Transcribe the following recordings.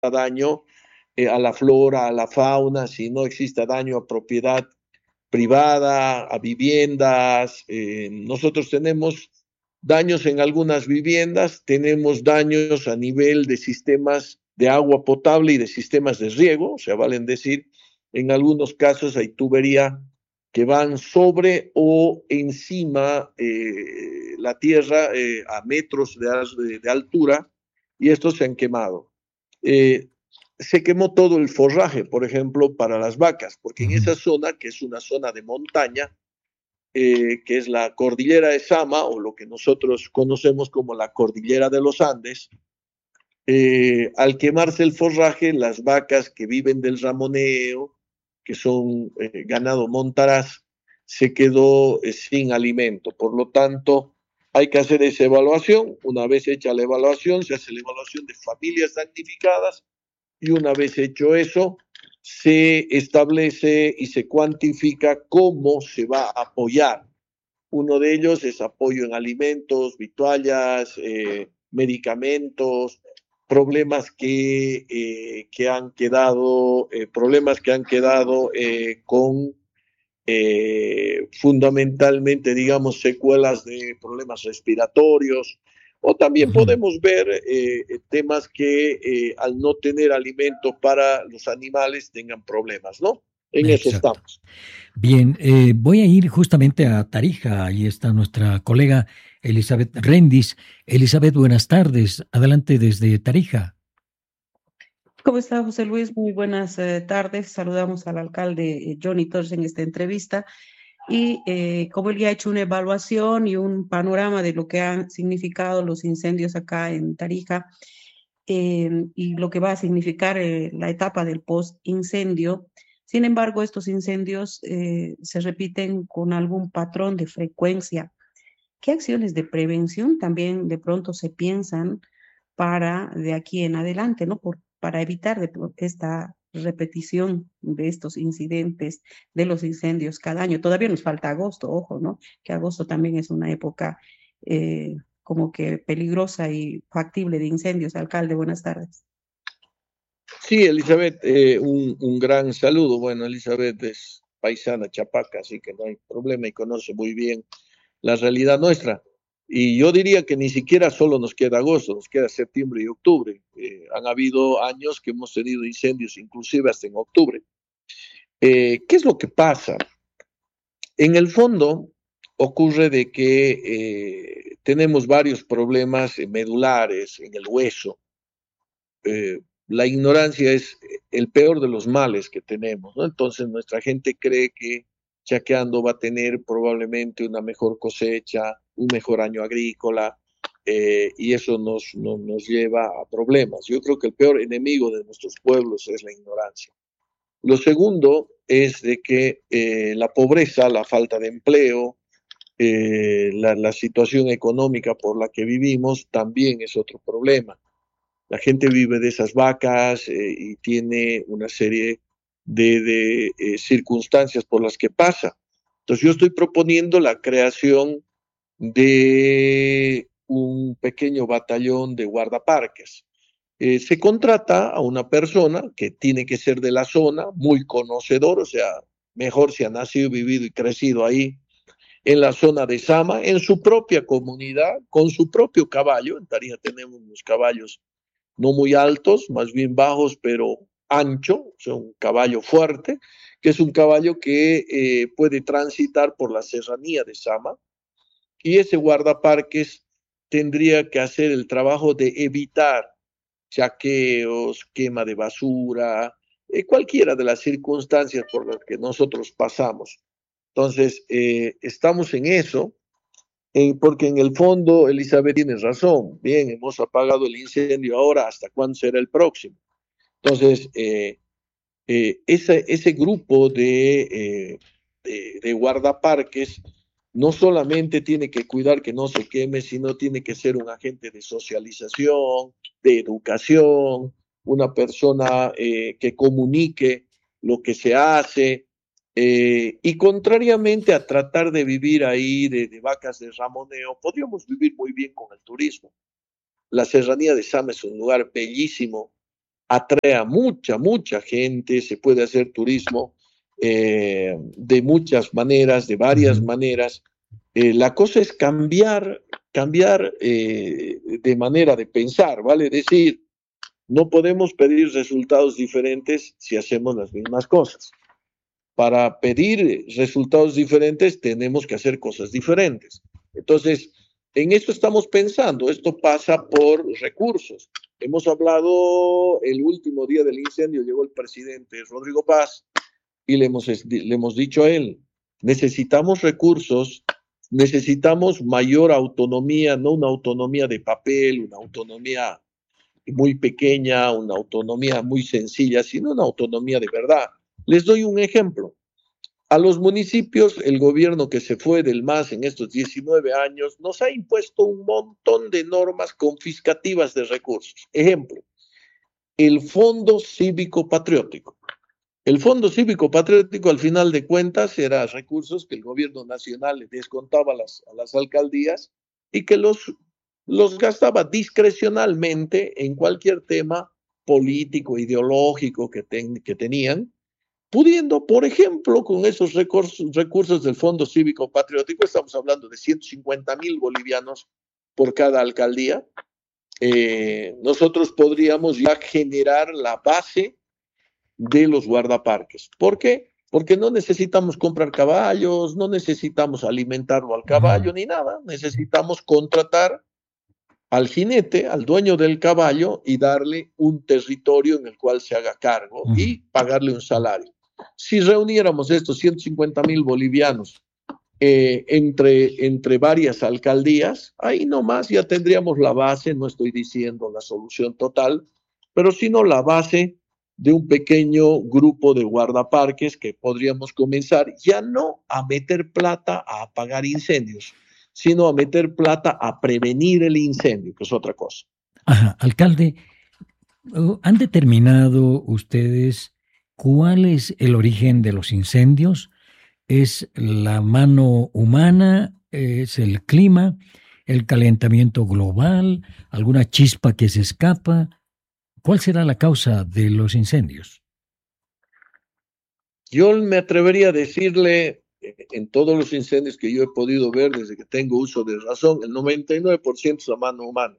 daño a la flora, a la fauna, si no exista daño a propiedad privada, a viviendas. Nosotros tenemos daños en algunas viviendas, tenemos daños a nivel de sistemas de agua potable y de sistemas de riego, o sea, valen decir, en algunos casos hay tubería que van sobre o encima la tierra a metros de altura y estos se han quemado. Eh, Se quemó todo el forraje, por ejemplo, para las vacas, porque en Ujú. esa zona, que es una zona de montaña, que es la cordillera de Sama, o lo que nosotros conocemos como la cordillera de los Andes, al quemarse el forraje, las vacas que viven del ramoneo, que son ganado montaraz, se quedó sin alimento. Por lo tanto, hay que hacer esa evaluación. Una vez hecha la evaluación, se hace la evaluación de familias damnificadas y una vez hecho eso, se establece y se cuantifica cómo se va a apoyar. Uno de ellos es apoyo en alimentos, vituallas, medicamentos, problemas que han quedado con fundamentalmente, digamos, secuelas de problemas respiratorios, o también Ujú. podemos ver temas que al no tener alimento para los animales tengan problemas, ¿no? En eso Exacto. estamos. Bien, voy a ir justamente a Tarija. Ahí está nuestra colega Elizabeth Rendis. Elizabeth, buenas tardes. Adelante desde Tarija. ¿Cómo está, José Luis? Muy buenas tardes. Saludamos al alcalde Johnny Torres en esta entrevista. Y como él ya ha hecho una evaluación y un panorama de lo que han significado los incendios acá en Tarija y lo que va a significar la etapa del post-incendio. Sin embargo, estos incendios se repiten con algún patrón de frecuencia. ¿Qué acciones de prevención también de pronto se piensan para de aquí en adelante, ¿no? Para evitar esta repetición de estos incidentes, de los incendios cada año. Todavía nos falta agosto, ojo, ¿no? Que agosto también es una época como que peligrosa y factible de incendios. Alcalde, buenas tardes. Sí, Elizabeth, un gran saludo. Bueno, Elizabeth es paisana chapaca, así que no hay problema y conoce muy bien la realidad nuestra. Y yo diría que ni siquiera solo nos queda agosto, nos queda septiembre y octubre. Han habido años que hemos tenido incendios, inclusive hasta en octubre. ¿Qué es lo que pasa? En el fondo ocurre de que tenemos varios problemas medulares en el hueso. La ignorancia es el peor de los males que tenemos, ¿no? Entonces nuestra gente cree que chaqueando va a tener probablemente una mejor cosecha, un mejor año agrícola, y eso nos lleva a problemas. Yo creo que el peor enemigo de nuestros pueblos es la ignorancia. Lo segundo es de que la pobreza, la falta de empleo, la situación económica por la que vivimos también es otro problema. La gente vive de esas vacas y tiene una serie de circunstancias por las que pasa. Entonces yo estoy proponiendo la creación de un pequeño batallón de guardaparques. Se contrata a una persona que tiene que ser de la zona, muy conocedor, o sea, mejor si ha nacido, vivido y crecido ahí en la zona de Sama, en su propia comunidad, con su propio caballo. En Tarija tenemos unos caballos no muy altos, más bien bajos, pero ancho, o sea, un caballo fuerte, que es un caballo que puede transitar por la serranía de Sama, y ese guardaparques tendría que hacer el trabajo de evitar saqueos, quema de basura, cualquiera de las circunstancias por las que nosotros pasamos. Entonces, estamos en eso, porque en el fondo, Elizabeth, tienes razón. Bien, hemos apagado el incendio ahora, ¿hasta cuándo será el próximo? Entonces, ese grupo de guardaparques no solamente tiene que cuidar que no se queme, sino tiene que ser un agente de socialización, de educación, una persona que comunique lo que se hace, y contrariamente a tratar de vivir ahí de vacas de ramoneo, podríamos vivir muy bien con el turismo. La serranía de Sama es un lugar bellísimo, atrae a mucha gente, se puede hacer turismo de muchas maneras, de varias maneras. La cosa es cambiar de manera de pensar, ¿vale? Es decir, no podemos pedir resultados diferentes si hacemos las mismas cosas. Para pedir resultados diferentes tenemos que hacer cosas diferentes. Entonces, en esto estamos pensando, esto pasa por recursos. Hemos hablado el último día del incendio, llegó el presidente Rodrigo Paz y le hemos dicho a él, necesitamos recursos, necesitamos mayor autonomía, no una autonomía de papel, una autonomía muy pequeña, una autonomía muy sencilla, sino una autonomía de verdad. Les doy un ejemplo. A los municipios, el gobierno que se fue del MAS en estos 19 años nos ha impuesto un montón de normas confiscativas de recursos. Ejemplo, el Fondo Cívico Patriótico. El Fondo Cívico Patriótico, al final de cuentas, era recursos que el gobierno nacional le descontaba a las alcaldías y que los gastaba discrecionalmente en cualquier tema político, ideológico que tenían, pudiendo, por ejemplo, con esos recursos del Fondo Cívico Patriótico, estamos hablando de 150,000 bolivianos por cada alcaldía, nosotros podríamos ya generar la base de los guardaparques. ¿Por qué? Porque no necesitamos comprar caballos, no necesitamos alimentarlo al caballo ni nada, necesitamos contratar al jinete, al dueño del caballo y darle un territorio en el cual se haga cargo y pagarle un salario. Si reuniéramos estos 150,000 bolivianos entre varias alcaldías, ahí nomás ya tendríamos la base, no estoy diciendo la solución total, pero sino la base de un pequeño grupo de guardaparques que podríamos comenzar ya no a meter plata a apagar incendios, sino a meter plata a prevenir el incendio, que es otra cosa. Ajá, alcalde, ¿han determinado ustedes cuál es el origen de los incendios? ¿Es la mano humana? ¿Es el clima? ¿El calentamiento global? ¿Alguna chispa que se escapa? ¿Cuál será la causa de los incendios? Yo me atrevería a decirle, en todos los incendios que yo he podido ver desde que tengo uso de razón, el 99% es la mano humana.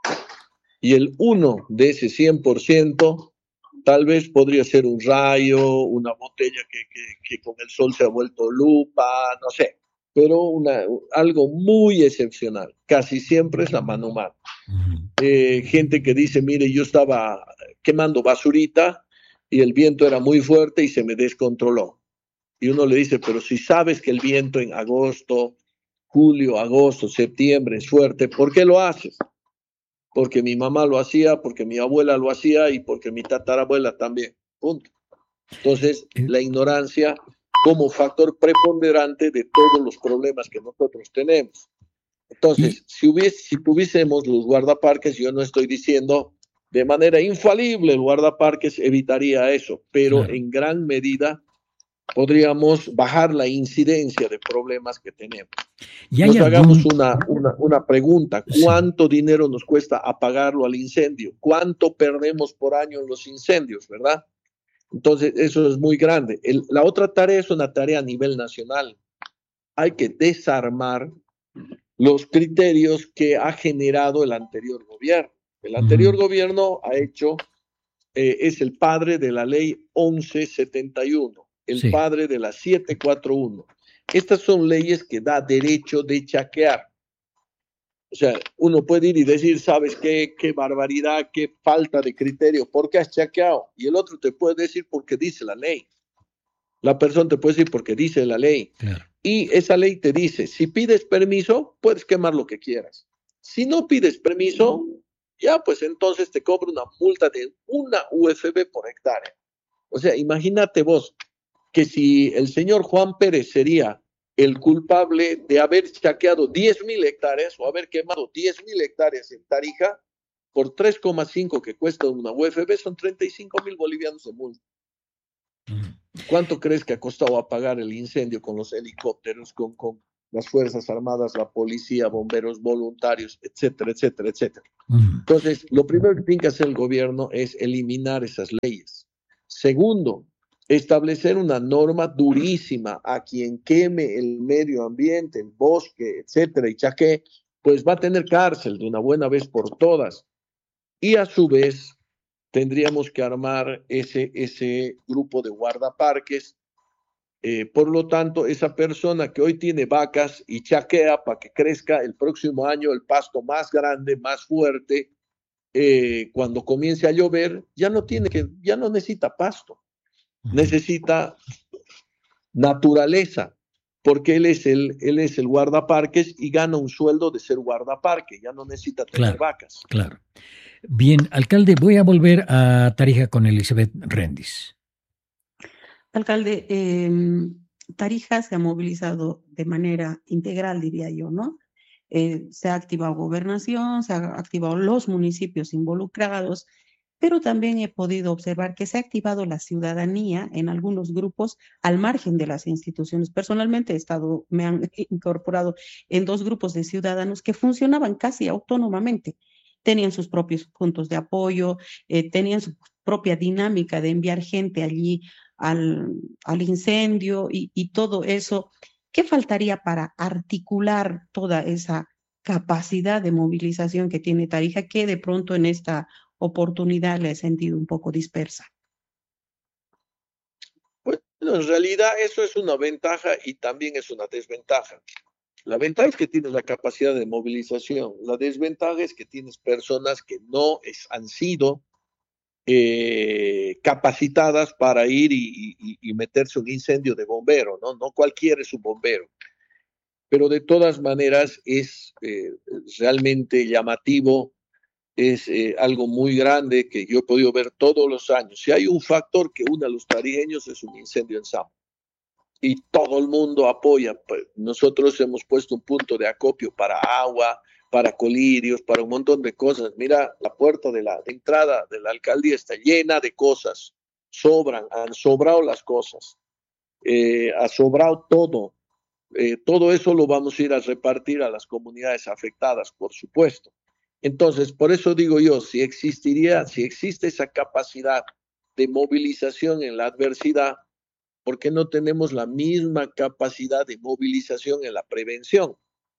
Y el 1 de ese 100% tal vez podría ser un rayo, una botella que con el sol se ha vuelto lupa, no sé, pero algo muy excepcional. Casi siempre es la mano humana. Gente que dice, mire, yo estaba quemando basurita y el viento era muy fuerte y se me descontroló. Y uno le dice, pero si sabes que el viento en julio, agosto, septiembre es fuerte, ¿por qué lo haces? Porque mi mamá lo hacía, porque mi abuela lo hacía y porque mi tatarabuela también. Punto. Entonces, la ignorancia como factor preponderante de todos los problemas que nosotros tenemos. Entonces, si tuviésemos los guardaparques, yo no estoy diciendo de manera infalible el guardaparques evitaría eso, pero en gran medida podríamos bajar la incidencia de problemas que tenemos. Nos hagamos una pregunta, ¿cuánto dinero nos cuesta apagarlo al incendio? ¿Cuánto perdemos por año en los incendios, verdad? Entonces, eso es muy grande. La otra tarea es una tarea a nivel nacional. Hay que desarmar los criterios que ha generado el anterior gobierno. El anterior gobierno es el padre de la ley 1171, el padre de la 741. Estas son leyes que da derecho de chaquear. O sea, uno puede ir y decir, ¿sabes qué barbaridad, qué falta de criterio? ¿Por qué has chaqueado? Y el otro te puede decir porque dice la ley. La persona te puede decir porque dice la ley. Claro. Y esa ley te dice, si pides permiso, puedes quemar lo que quieras. Si no pides permiso, ya pues entonces te cobra una multa de 1 UFB por hectárea. O sea, imagínate vos que si el señor Juan Pérez sería el culpable de haber chaqueado 10,000 hectáreas o haber quemado 10,000 hectáreas en Tarija, por 3,5 que cuesta una UFB, son 35,000 bolivianos de multa. ¿Cuánto crees que ha costado apagar el incendio con los helicópteros, con las Fuerzas Armadas, la policía, bomberos voluntarios, etcétera, etcétera, etcétera. Mm. Entonces, lo primero que tiene que hacer el gobierno es eliminar esas leyes. Segundo, establecer una norma durísima a quien queme el medio ambiente, el bosque, etcétera, y chaqué, pues va a tener cárcel de una buena vez por todas. Y a su vez, tendríamos que armar ese grupo de guardaparques. Por lo tanto, esa persona que hoy tiene vacas y chaquea para que crezca el próximo año el pasto más grande, más fuerte, cuando comience a llover, ya no necesita pasto, necesita naturaleza, porque él es el guardaparques y gana un sueldo de ser guardaparque, ya no necesita tener vacas. Claro. Bien, alcalde, voy a volver a Tarija con Elizabeth Rendis. Alcalde, Tarija se ha movilizado de manera integral, diría yo, ¿no? Se ha activado gobernación, se han activado los municipios involucrados, pero también he podido observar que se ha activado la ciudadanía en algunos grupos al margen de las instituciones. Personalmente me han incorporado en 2 grupos de ciudadanos que funcionaban casi autónomamente. Tenían sus propios puntos de apoyo, tenían su propia dinámica de enviar gente allí al incendio y todo eso. ¿Qué faltaría para articular toda esa capacidad de movilización que tiene Tarija, que de pronto en esta oportunidad le he sentido un poco dispersa? Bueno, en realidad eso es una ventaja y también es una desventaja. La ventaja es que tienes la capacidad de movilización. La desventaja es que tienes personas que no han sido capacitadas para ir y meterse un incendio de bombero, ¿no? No cualquiera es un bombero. Pero de todas maneras es realmente llamativo, es algo muy grande que yo he podido ver todos los años. Si hay un factor que une a los tarijeños es un incendio en Samo. Y todo el mundo apoya. Pues nosotros hemos puesto un punto de acopio para agua, para colirios, para un montón de cosas. Mira, la puerta de entrada de la alcaldía está llena de cosas. Han sobrado las cosas. Ha sobrado todo. Todo eso lo vamos a ir a repartir a las comunidades afectadas, por supuesto. Entonces, por eso digo yo, si existe esa capacidad de movilización en la adversidad, ¿por qué no tenemos la misma capacidad de movilización en la prevención?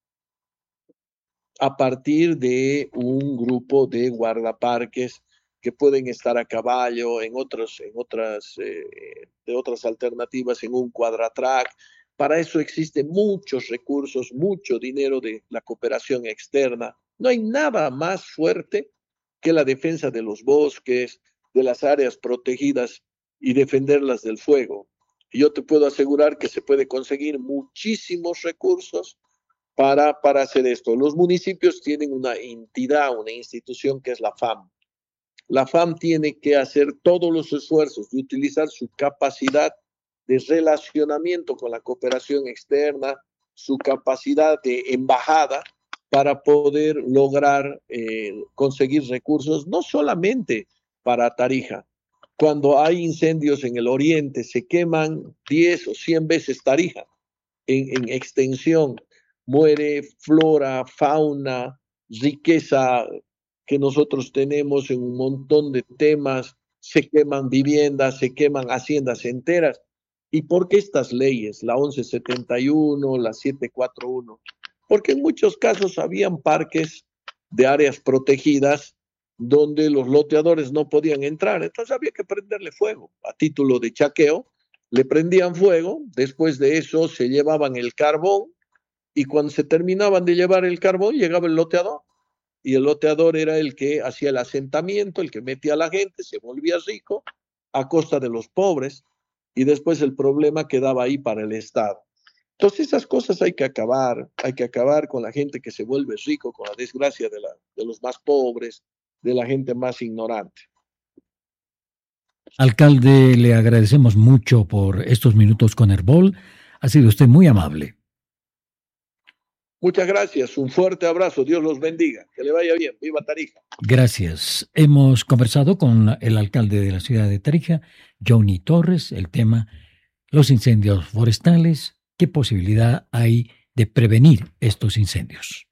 A partir de un grupo de guardaparques que pueden estar a caballo, de otras alternativas, en un cuadratrack. Para eso existen muchos recursos, mucho dinero de la cooperación externa. No hay nada más fuerte que la defensa de los bosques, de las áreas protegidas y defenderlas del fuego. Yo te puedo asegurar que se puede conseguir muchísimos recursos para hacer esto. Los municipios tienen una entidad, una institución que es la FAM. La FAM tiene que hacer todos los esfuerzos de utilizar su capacidad de relacionamiento con la cooperación externa, su capacidad de embajada para poder lograr conseguir recursos, no solamente para Tarija. Cuando hay incendios en el oriente, se queman 10 o 100 veces Tarija en extensión. Muere flora, fauna, riqueza que nosotros tenemos en un montón de temas, se queman viviendas, se queman haciendas enteras. ¿Y por qué estas leyes? La 1171, la 741. Porque en muchos casos habían parques de áreas protegidas donde los loteadores no podían entrar. Entonces había que prenderle fuego. A título de chaqueo, le prendían fuego, después de eso se llevaban el carbón, y cuando se terminaban de llevar el carbón, llegaba el loteador. Y el loteador era el que hacía el asentamiento, el que metía a la gente, se volvía rico a costa de los pobres, y después el problema quedaba ahí para el Estado. Entonces esas cosas hay que acabar con la gente que se vuelve rico, con la desgracia de los más pobres, de la gente más ignorante. Alcalde, le agradecemos mucho por estos minutos con Herbol. Ha sido usted muy amable. Muchas gracias, un fuerte abrazo, Dios los bendiga, que le vaya bien, viva Tarija. Gracias. Hemos conversado con el alcalde de la ciudad de Tarija, Johnny Torres, el tema los incendios forestales, qué posibilidad hay de prevenir estos incendios?